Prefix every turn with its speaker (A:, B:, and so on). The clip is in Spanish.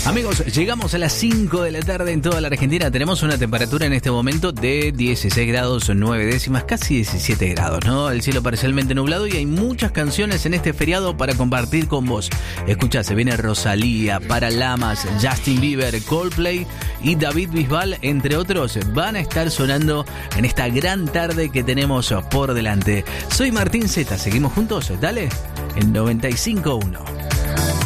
A: Amigos, llegamos a las 5 de la tarde en toda la Argentina. Tenemos una temperatura en este momento de 16 grados 9 décimas, casi 17 grados, ¿no? El cielo parcialmente nublado y hay muchas canciones en este feriado para compartir con vos. Escuchá, se viene Rosalía, Paralamas, Justin Bieber, Coldplay y David Bisbal, entre otros, van a estar sonando en esta gran tarde que tenemos por delante. Soy Martín Zeta, seguimos juntos, dale, en 95.1.